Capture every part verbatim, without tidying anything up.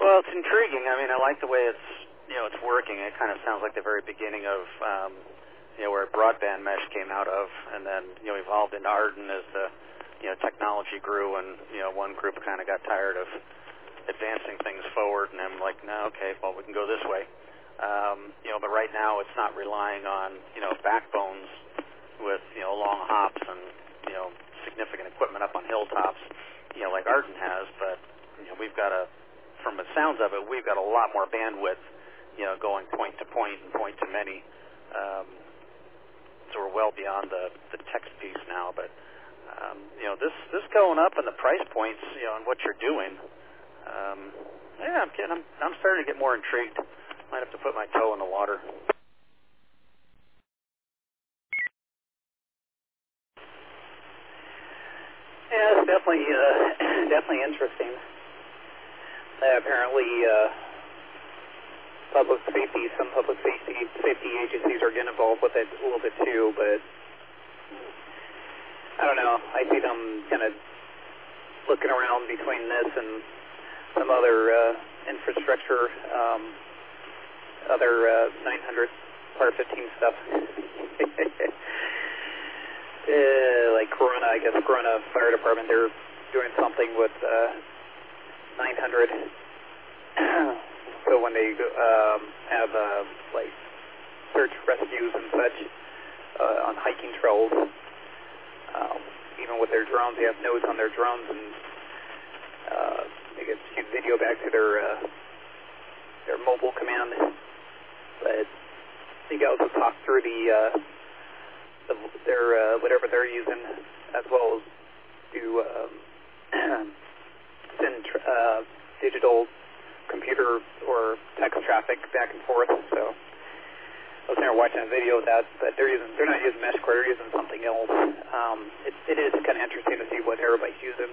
Well, it's intriguing. I mean, I like the way it's, you know, it's working. It kind of sounds like the very beginning of, um, you know, where broadband mesh came out of, and then, you know, evolved into Arden as the, you know, technology grew, and, you know, one group kind of got tired of advancing things forward, and I'm like, no, okay, well, we can go this way. Um, you know, but right now it's not relying on, you know, backbones with, you know, long hops and, you know, significant equipment up on hilltops, you know, like Arden has, but, you know, we've got a, from the sounds of it, we've got a lot more bandwidth, you know, going point to point and point to many. Um, so we're well beyond the, the text piece now, but, um, you know, this, this going up and the price points, you know, and what you're doing, um, yeah, I'm getting, I'm, I'm starting to get more intrigued. Might have to put my toe in the water. Yeah, it's definitely, uh, definitely interesting. Uh, apparently, uh, public safety, some public safety safety agencies are getting involved with it a little bit too, but I don't know. I see them kind of looking around between this and some other uh, infrastructure, um, other uh, nine hundred Part fifteen stuff. Uh, like Corona, I guess Corona Fire Department, they're doing something with uh, nine hundred. So when they um, have uh, like search rescues and such uh, on hiking trails, um, even with their drones, they have nodes on their drones, and uh, they get shoot video back to their uh, their mobile command. But they can also talk through the uh, The, their uh, whatever they're using, as well as do um, send tr uh, digital computer or text traffic back and forth. So I was there watching a video of that, but they're using they're not using MeshCore, they're using something else. Um, it, it is kind of interesting to see what everybody's using.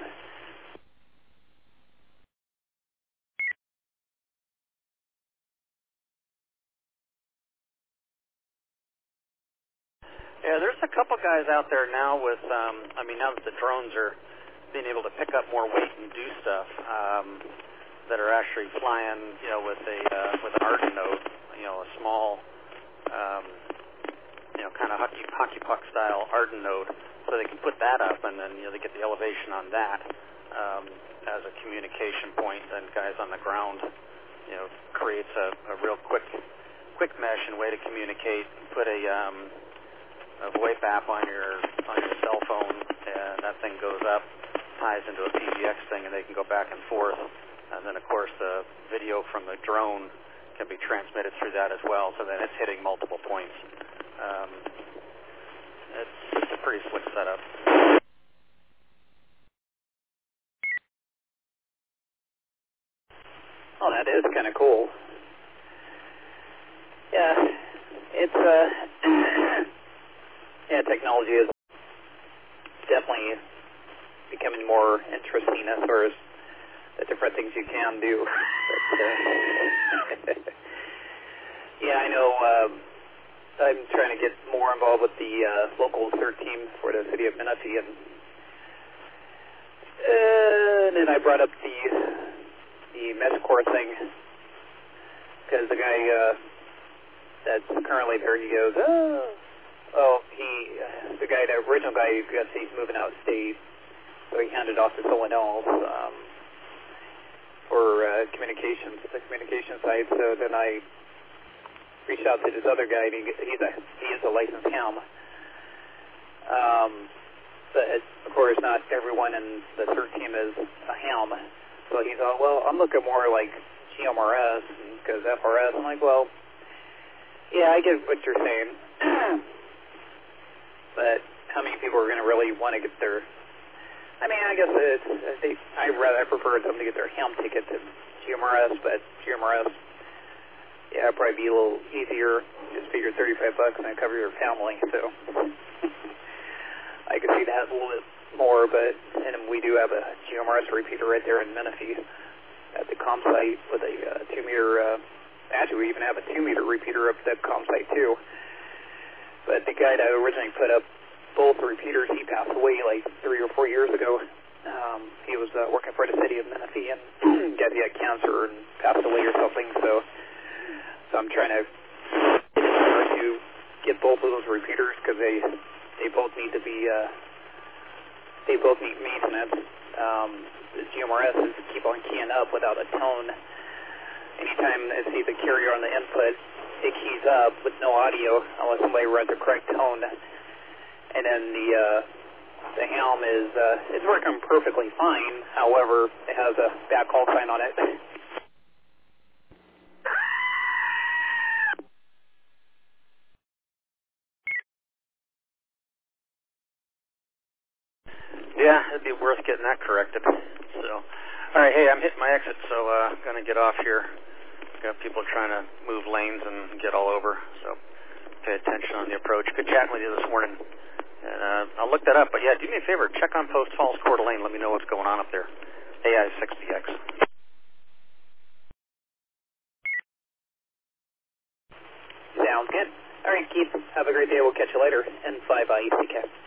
Yeah, there's a couple guys out there now with, um, I mean, now that the drones are being able to pick up more weight and do stuff, um, that are actually flying, you know, with a uh, with an Arden node, you know, a small, um, you know, kind of hockey, hockey puck style Arden node, so they can put that up, and then, you know, they get the elevation on that um, as a communication point. Then guys on the ground, you know, creates a, a real quick quick mesh and way to communicate. Put a um, a VoIP app on your on your cell phone, and that thing goes up, ties into a P B X thing, and they can go back and forth. And then, of course, the video from the drone can be transmitted through that as well, so then it's hitting multiple points. Um, it's, it's a pretty slick setup. Oh, that is kind of cool. Yeah, it's uh, yeah, technology is definitely becoming more interesting as far as the different things you can do. But, uh, yeah, I know. Um, I'm trying to get more involved with the uh, local CERT team for the city of Menifee, and, uh, and then I brought up the the MeshCore thing because the guy uh, that's currently there, he goes, oh, oh, he, the guy, the original guy, you got to see he's moving out of state, so he handed off to someone else. Um, for uh, communications, the communication side. So then I reached out to this other guy, and he, he's a, he is a licensed ham. Um, but of course, not everyone in the CERT team is a ham. So he thought, well, I'm looking more like G M R S, because F R S. I'm like, well, yeah, I get what you're saying. But how many people are going to really want to get their... I mean, I guess it's, they, I rather I prefer them to get their ham ticket to G M R S, but G M R S, yeah, it'd probably be a little easier. Just figure thirty-five bucks and I cover your family, so I could see that a little bit more. But and we do have a G M R S repeater right there in Menifee at the com site with a uh, two meter. Uh, actually, we even have a two meter repeater up at that com site too. But the guy that originally put up both repeaters, he passed away like three or four years ago. Um, he was uh, working for the city of Menifee and got, he had cancer. cancer and passed away or something. So, so I'm trying to to get both of those repeaters because they they both need to be uh, they both need maintenance. Um, the G M R S is keep on keying up without a tone. Anytime I see the carrier on the input, it keys up with no audio unless somebody runs the correct tone. And then the uh, the helm is uh, it's working perfectly fine. However, it has a bad call sign on it. Yeah, it'd be worth getting that corrected. So, all right, hey, I'm hitting my exit, so uh, I'm going to get off here. Got people trying to move lanes and get all over, so pay attention on the approach. Good chatting with you this morning. And uh, I'll look that up, but yeah, do me a favor, check on Post Falls, Coeur d'Alene. Let me know what's going on up there. A I six B X. Sounds good. All right, Keith, have a great day. We'll catch you later. N five I E C K.